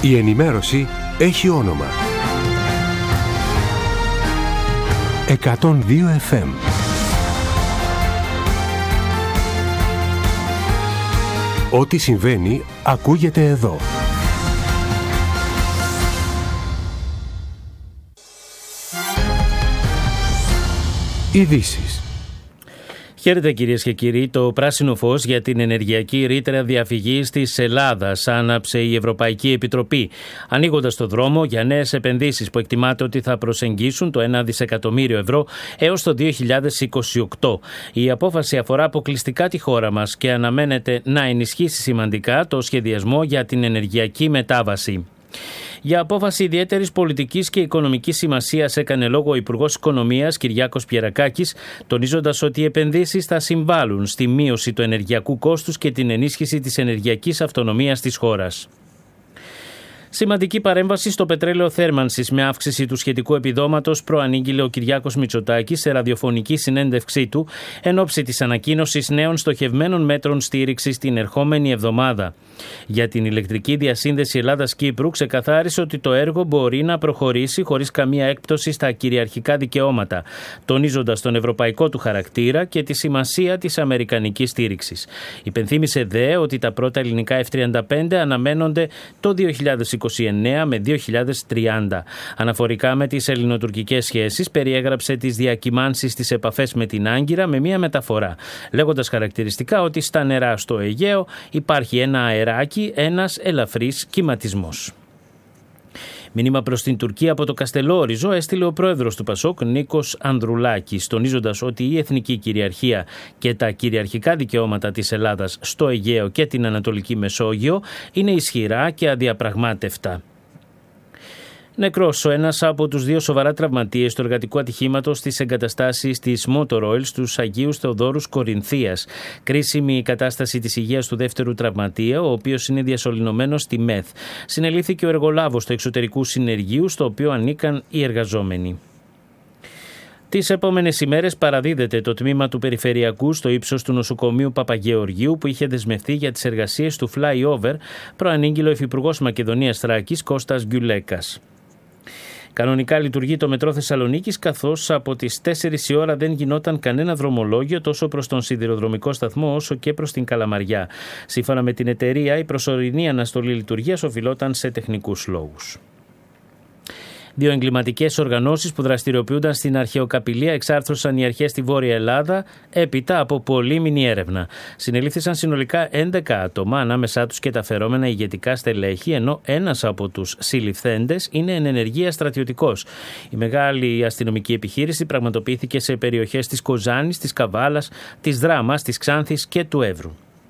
Η ενημέρωση έχει όνομα. 102 FM. Ό,τι συμβαίνει ακούγεται εδώ. Ειδήσεις. Χαίρετε κυρίες και κύριοι. Το πράσινο φως για την ενεργειακή ρήτρα διαφυγής της Ελλάδας άναψε η Ευρωπαϊκή Επιτροπή, ανοίγοντας το δρόμο για νέες επενδύσεις που εκτιμάται ότι θα προσεγγίσουν το 1 δισεκατομμύριο ευρώ έως το 2028. Η απόφαση αφορά αποκλειστικά τη χώρα μας και αναμένεται να ενισχύσει σημαντικά το σχεδιασμό για την ενεργειακή μετάβαση. Για απόφαση ιδιαίτερης πολιτικής και οικονομικής σημασίας έκανε λόγο ο Υπουργός Οικονομίας Κυριάκος Πιερακάκης, τονίζοντας ότι οι επενδύσεις θα συμβάλλουν στη μείωση του ενεργειακού κόστους και την ενίσχυση της ενεργειακής αυτονομίας της χώρας. Σημαντική παρέμβαση στο πετρέλαιο θέρμανσης με αύξηση του σχετικού επιδόματος προανήγγειλε ο Κυριάκος Μητσοτάκης σε ραδιοφωνική συνέντευξή του εν ώψη της ανακοίνωσης νέων στοχευμένων μέτρων στήριξης την ερχόμενη εβδομάδα. Για την ηλεκτρική διασύνδεση Ελλάδας-Κύπρου ξεκαθάρισε ότι το έργο μπορεί να προχωρήσει χωρίς καμία έκπτωση στα κυριαρχικά δικαιώματα, τονίζοντας τον ευρωπαϊκό του χαρακτήρα και τη σημασία της αμερικανικής στήριξης. Υπενθύμησε δε ότι τα πρώτα ελληνικά F-35 αναμένονται το 2029 με 2030. Αναφορικά με τις ελληνοτουρκικές σχέσεις, περιέγραψε τις διακυμάνσεις στις επαφές με την Άγκυρα με μία μεταφορά, λέγοντας χαρακτηριστικά ότι στα νερά στο Αιγαίο υπάρχει ένα αεράκι, ένας ελαφρύς κυματισμός. Μήνυμα προς την Τουρκία από το Καστελόριζο έστειλε ο πρόεδρος του Πασόκ Νίκος Ανδρουλάκης, τονίζοντας ότι η εθνική κυριαρχία και τα κυριαρχικά δικαιώματα της Ελλάδας στο Αιγαίο και την Ανατολική Μεσόγειο είναι ισχυρά και αδιαπραγμάτευτα. Νεκρός ένας από τους δύο σοβαρά τραυματίες του εργατικού ατυχήματος στις εγκαταστάσεις της Motor Oil στους Αγίους Θεοδόρους Κορινθίας. Κρίσιμη η κατάσταση της υγείας του δεύτερου τραυματία, ο οποίος είναι διασωληνωμένος στη ΜΕΘ. Συνελήφθηκε ο εργολάβος του εξωτερικού συνεργείου, στο οποίο ανήκαν οι εργαζόμενοι. Τις επόμενες ημέρες παραδίδεται το τμήμα του Περιφερειακού στο ύψος του νοσοκομείου Παπαγεωργίου που είχε δεσμευτεί για τις εργασίες του flyover, προανήγγειλε ο Υφυπουργός Μακεδονίας Θράκης Κώστας Γκιουλέκας. Κανονικά λειτουργεί το μετρό Θεσσαλονίκης, καθώς από τις 4 η ώρα δεν γινόταν κανένα δρομολόγιο τόσο προς τον σιδηροδρομικό σταθμό όσο και προς την Καλαμαριά. Σύμφωνα με την εταιρεία, η προσωρινή αναστολή λειτουργίας οφειλόταν σε τεχνικούς λόγους. Δύο εγκληματικές οργανώσεις που δραστηριοποιούνταν στην αρχαιοκαπηλεία εξάρθρωσαν οι αρχές στη Βόρεια Ελλάδα έπειτα από πολύμηνη έρευνα. Συνελήφθησαν συνολικά 11 άτομα, ανάμεσά τους και τα φερόμενα ηγετικά στελέχη, ενώ ένας από τους συλληφθέντες είναι εν ενεργεία στρατιωτικός. Η μεγάλη αστυνομική επιχείρηση πραγματοποιήθηκε σε περιοχές της Κοζάνης, της Καβάλας, της Δράμας, της Ξάνθης και του Εύρου.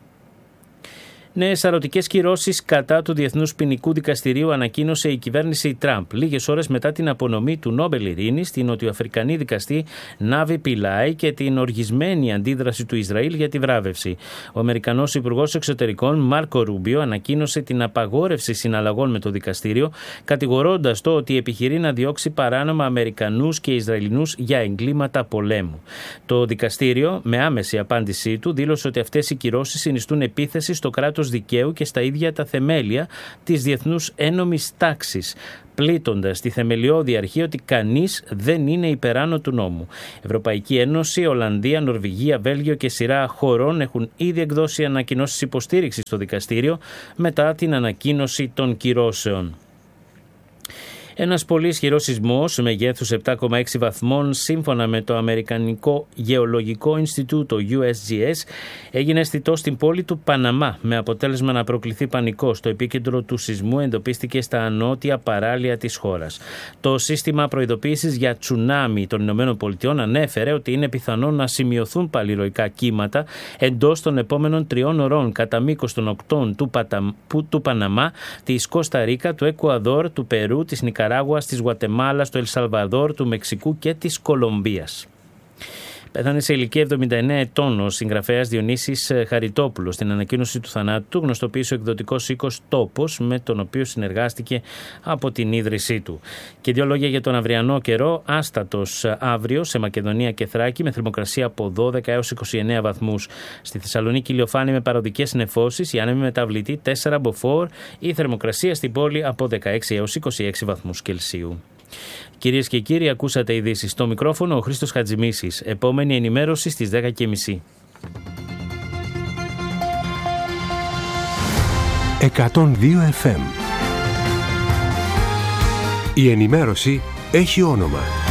Νέες σαρωτικές κυρώσεις κατά του Διεθνούς Ποινικού Δικαστηρίου ανακοίνωσε η κυβέρνηση Τραμπ, λίγες ώρες μετά την απονομή του Νόμπελ Ειρήνης στην νοτιοαφρικανή δικαστή Νάβι Πιλάι και την οργισμένη αντίδραση του Ισραήλ για τη βράβευση. Ο Αμερικανός Υπουργός Εξωτερικών Μάρκο Ρούμπιο ανακοίνωσε την απαγόρευση συναλλαγών με το δικαστήριο, κατηγορώντας το ότι επιχειρεί να διώξει παράνομα Αμερικανούς και Ισραηλινούς για εγκλήματα πολέμου. Το δικαστήριο, με άμεση απάντησή του, δήλωσε ότι αυτές οι κυρώσεις συνιστούν επίθεση στο κράτος δικαίου και στα ίδια τα θεμέλια της διεθνούς ένομης τάξης, πλήττοντας τη θεμελιώδη αρχή ότι κανείς δεν είναι υπεράνω του νόμου. Ευρωπαϊκή Ένωση, Ολλανδία, Νορβηγία, Βέλγιο και σειρά χωρών έχουν ήδη εκδώσει ανακοινώσεις υποστήριξης στο δικαστήριο μετά την ανακοίνωση των κυρώσεων. Ένας πολύ ισχυρός σεισμός μεγέθους 7,6 βαθμών σύμφωνα με το Αμερικανικό Γεωλογικό Ινστιτούτο USGS έγινε αισθητό στην πόλη του Παναμά με αποτέλεσμα να προκληθεί πανικό. Στο επίκεντρο του σεισμού εντοπίστηκε στα νότια παράλια της χώρας. Το σύστημα προειδοποίησης για τσουνάμι των ΗΠΑ ανέφερε ότι είναι πιθανό να σημειωθούν παλιροϊκά κύματα εντός των επόμενων 3 ωρών κατά μήκος των οκτών του Παναμά, της Κώστα Ρίκα, του Εκουαδόρ, του Περού, της Νικαράγουας, της Γουατεμάλας, του Ελσαλβαδόρ, του Μεξικού και της Κολομβίας. Πέθανε σε ηλικία 79 ετών ο συγγραφέας Διονύσης Χαριτόπουλος. Στην ανακοίνωση του θανάτου του γνωστοποίησε ο εκδοτικός οίκος Τόπος, με τον οποίο συνεργάστηκε από την ίδρυσή του. Και δύο λόγια για τον αυριανό καιρό. Άστατος αύριο σε Μακεδονία και Θράκη, με θερμοκρασία από 12 έως 29 βαθμούς. Στη Θεσσαλονίκη ηλιοφάνη με παροδικές νεφώσεις, η άνεμη μεταβλητή 4 μποφόρ, η θερμοκρασία στην πόλη από 16 έως 26 βαθμούς Κελσίου. Κυρίες και κύριοι, ακούσατε ειδήσεις. Στο μικρόφωνο ο Χρήστος Χατζημίσης. Επόμενη ενημέρωση στις 10:30. 102 FM. Η ενημέρωση έχει όνομα.